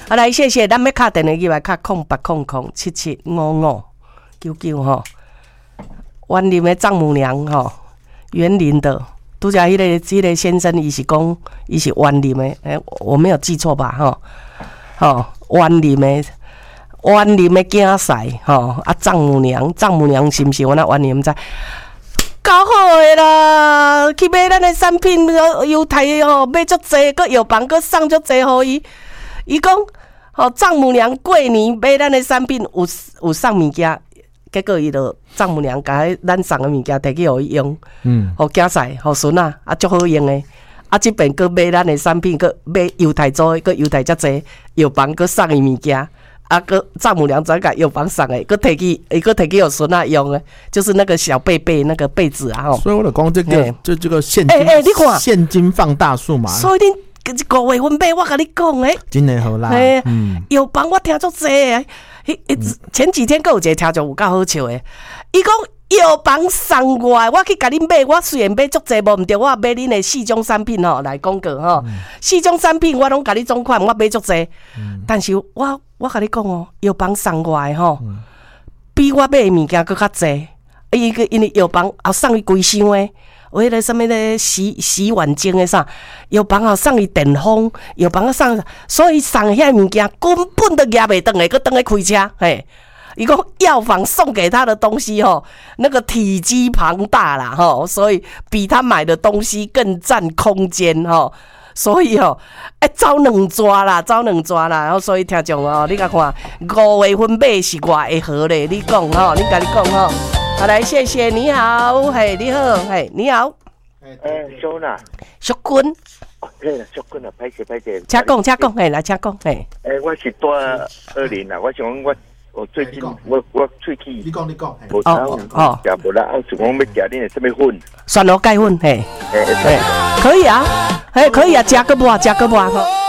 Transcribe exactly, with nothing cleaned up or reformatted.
好来，谢谢，咱要敲电话进来，敲空八空空七七五五九九吼。园林的丈母娘吼，园林的，拄则迄个迄个先生，伊是讲伊是园林的，诶，我没有记错吧？吼，吼，园林的。园林的竞赛吼，啊丈母娘，丈母娘是毋是？我那园林毋知，搞好诶啦！去买咱的产品，犹太吼买足济，佮药房佮送足济互伊。伊讲吼，丈母娘过年买咱的产品有有送物件，结果伊就丈母娘甲咱送的物件摕去互伊用，嗯，互竞赛，互孙啊，啊足好用诶。啊，即边佮买咱的产品，佮买犹太做，佮犹太遮济，药房佮送伊物件。啊，个丈母娘转甲药房送诶，个摕去，伊个摕去互孙仔用诶，就是那个小被被那个被子啊吼。 所以我就讲这个，就这个现金， 哎哎，你看现金放大术嘛。 所以恁五月份买，我甲你讲诶， 真诶好啦。 哎，药房我听足济诶，迄前几天佫有一个听众有够好笑诶，伊讲药房送我，我去甲恁买，我虽然买足济，无毋对，我买恁的四种产品吼来广告吼，四种产品我拢甲你总款，我买足济，但是我。我甲你讲哦，药房送我诶吼，嗯、比我买诶物件搁较济。伊个因为药房后送伊规箱诶，有迄个什么咧洗洗碗精诶啥，药房后送伊电风，药房后送，所以送遐物件根本都夹袂转诶，搁转来开车嘿。伊讲药房送给他的东西吼，那个体积庞大啦吼，所以比他买的东西更占空间吼。所以吼、喔，哎，走两抓啦，走两抓啦，然后所以听众哦，你甲看，五月份买是偌会好咧？你讲吼，你甲你讲吼，好来，谢谢，你好，嘿，你好，嘿，你好， 哎，小娜， 淑君， 嘿，淑君啊，歹势歹势， 请讲，请讲，嘿，来，请讲，嘿， 哎，我是住二林啊，我想我。我最近我我喙齿， 你讲你讲， 无哦哦，食无啦，我是讲要食恁的什么粉？ 蒜蓉盖粉，嘿，嘿，可以啊，嘿，可以啊，加个不啊，加个不啊，吼。